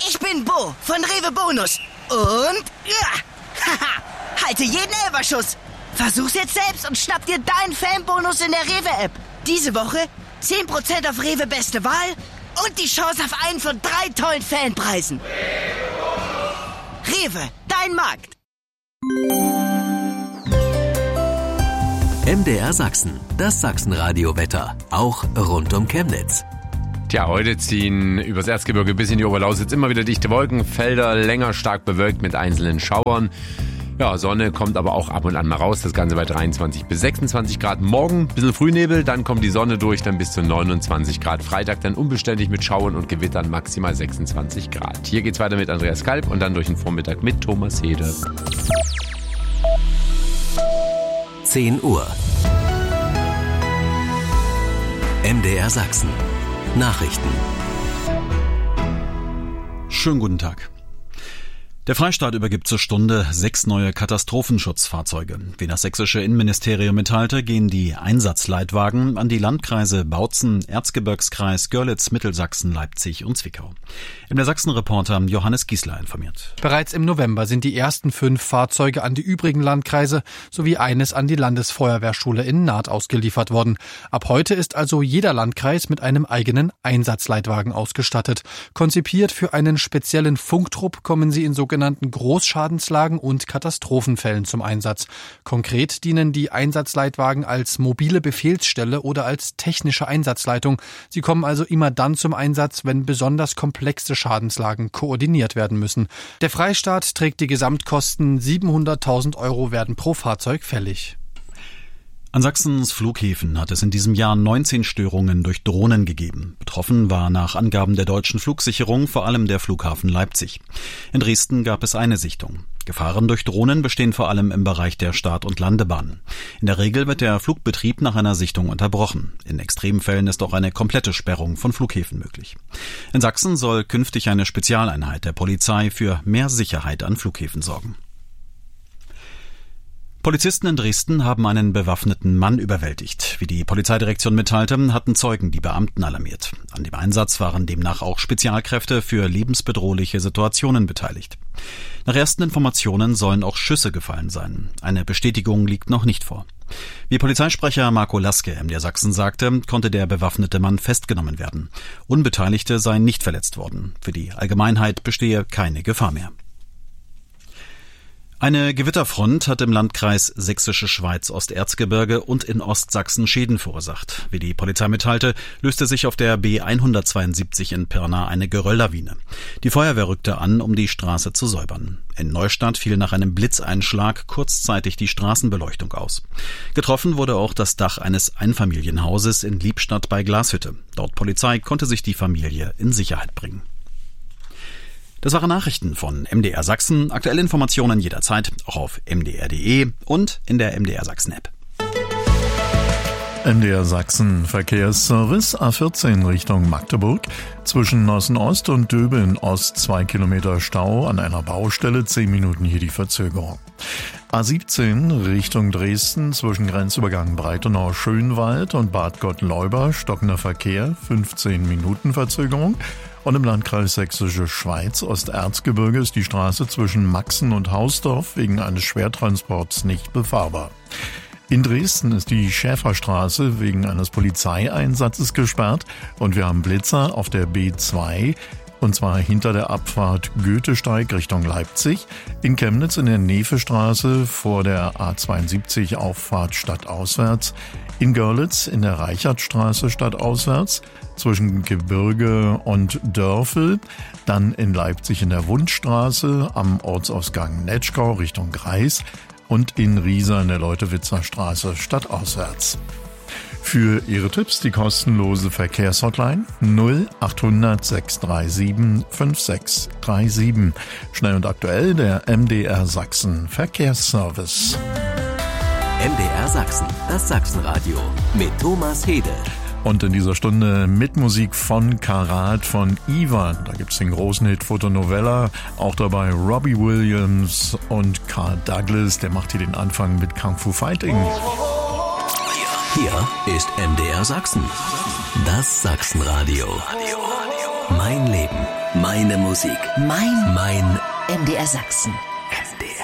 Ich bin Bo von Rewe Bonus. Und ja, halte jeden Elferschuss. Versuch's jetzt selbst und schnapp dir deinen Fanbonus in der Rewe-App. Diese Woche 10% auf Rewe Beste Wahl und die Chance auf einen von 3 tollen Fanpreisen. Rewe, dein Markt. MDR Sachsen, das Sachsenradio-Wetter, auch rund um Chemnitz. Tja, heute ziehen übers Erzgebirge bis in die Oberlausitz immer wieder dichte Wolkenfelder, länger stark bewölkt mit einzelnen Schauern. Ja, Sonne kommt aber auch ab und an mal raus, das Ganze bei 23 bis 26 Grad. Morgen ein bisschen Frühnebel, dann kommt die Sonne durch, dann bis zu 29 Grad. Freitag dann unbeständig mit Schauern und Gewittern, maximal 26 Grad. Hier geht's weiter mit Andreas Kalb und dann durch den Vormittag mit Thomas Hede. 10 Uhr. MDR Sachsen. Nachrichten. Schönen guten Tag. Der Freistaat übergibt zur Stunde 6 neue Katastrophenschutzfahrzeuge. Wie das sächsische Innenministerium mitteilte, gehen die Einsatzleitwagen an die Landkreise Bautzen, Erzgebirgskreis, Görlitz, Mittelsachsen, Leipzig und Zwickau. MDR Sachsen-Reporter Johannes Giesler informiert. Bereits im November sind die ersten 5 Fahrzeuge an die übrigen Landkreise sowie eines an die Landesfeuerwehrschule in Naht ausgeliefert worden. Ab heute ist also jeder Landkreis mit einem eigenen Einsatzleitwagen ausgestattet. Konzipiert für einen speziellen Funktrupp kommen sie in sogenannten Großschadenslagen und Katastrophenfällen zum Einsatz. Konkret dienen die Einsatzleitwagen als mobile Befehlsstelle oder als technische Einsatzleitung. Sie kommen also immer dann zum Einsatz, wenn besonders komplexe Schadenslagen koordiniert werden müssen. Der Freistaat trägt die Gesamtkosten. 700.000 € werden pro Fahrzeug fällig. An Sachsens Flughäfen hat es in diesem Jahr 19 Störungen durch Drohnen gegeben. Betroffen war nach Angaben der deutschen Flugsicherung vor allem der Flughafen Leipzig. In Dresden gab es eine Sichtung. Gefahren durch Drohnen bestehen vor allem im Bereich der Start- und Landebahnen. In der Regel wird der Flugbetrieb nach einer Sichtung unterbrochen. In Extremfällen ist auch eine komplette Sperrung von Flughäfen möglich. In Sachsen soll künftig eine Spezialeinheit der Polizei für mehr Sicherheit an Flughäfen sorgen. Polizisten in Dresden haben einen bewaffneten Mann überwältigt. Wie die Polizeidirektion mitteilte, hatten Zeugen die Beamten alarmiert. An dem Einsatz waren demnach auch Spezialkräfte für lebensbedrohliche Situationen beteiligt. Nach ersten Informationen sollen auch Schüsse gefallen sein. Eine Bestätigung liegt noch nicht vor. Wie Polizeisprecher Marco Laske MDR Sachsen sagte, konnte der bewaffnete Mann festgenommen werden. Unbeteiligte seien nicht verletzt worden. Für die Allgemeinheit bestehe keine Gefahr mehr. Eine Gewitterfront hat im Landkreis Sächsische Schweiz Osterzgebirge und in Ostsachsen Schäden verursacht. Wie die Polizei mitteilte, löste sich auf der B172 in Pirna eine Gerölllawine. Die Feuerwehr rückte an, um die Straße zu säubern. In Neustadt fiel nach einem Blitzeinschlag kurzzeitig die Straßenbeleuchtung aus. Getroffen wurde auch das Dach eines Einfamilienhauses in Liebstadt bei Glashütte. Laut Polizei konnte sich die Familie in Sicherheit bringen. Das waren Nachrichten von MDR Sachsen. Aktuelle Informationen jederzeit auch auf mdr.de und in der MDR Sachsen App. MDR Sachsen Verkehrsservice A14 Richtung Magdeburg. Zwischen Nossen-Ost und Döbeln Ost 2 Kilometer Stau an einer Baustelle, 10 Minuten hier die Verzögerung. A17 Richtung Dresden zwischen Grenzübergang Breitenau-Schönwald und Bad Gottleuba stockender Verkehr, 15 Minuten Verzögerung. Und im Landkreis Sächsische Schweiz Osterzgebirge ist die Straße zwischen Maxen und Hausdorf wegen eines Schwertransports nicht befahrbar. In Dresden ist die Schäferstraße wegen eines Polizeieinsatzes gesperrt und wir haben Blitzer auf der B2, und zwar hinter der Abfahrt Goethesteig Richtung Leipzig, in Chemnitz in der Neefestraße vor der A72 Auffahrt stadtauswärts, in Görlitz in der Reichertstraße stadtauswärts, zwischen Gebirge und Dörfel, dann in Leipzig in der Wundstraße am Ortsausgang Netschkau Richtung Greis und in Riesa in der Leutewitzer Straße stadtauswärts. Für Ihre Tipps die kostenlose Verkehrshotline 0800 637 5637. Schnell und aktuell der MDR Sachsen Verkehrsservice. MDR Sachsen, das Sachsenradio mit Thomas Hede. Und in dieser Stunde mit Musik von Karat von Ivan. Da gibt's den großen Hit Fotonovella, auch dabei Robbie Williams und Carl Douglas. Der macht hier den Anfang mit Kung Fu Fighting. Hier ist MDR Sachsen, das Sachsenradio. Mein Leben, meine Musik, mein MDR Sachsen.